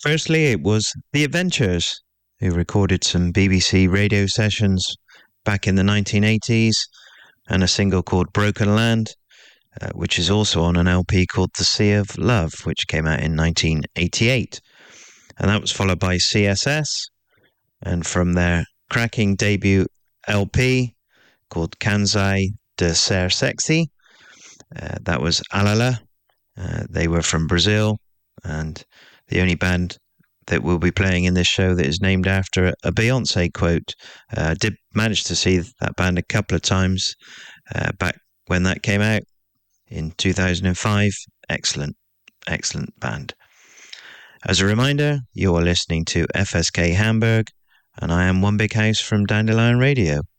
Firstly, it was The Adventures, who recorded some BBC radio sessions back in the 1980s, and a single called Broken Land, which is also on an LP called The Sea of Love, which came out in 1988. And that was followed by CSS, and from their cracking debut LP called Kansai de Ser Sexy, that was Alala. They were from Brazil, and the only band that we'll be playing in this show that is named after a Beyonce quote. Did manage to see that band a couple of times back when that came out in 2005. Excellent band. As a reminder, you are listening to FSK Hamburg, and I am One Big House from Dandelion Radio.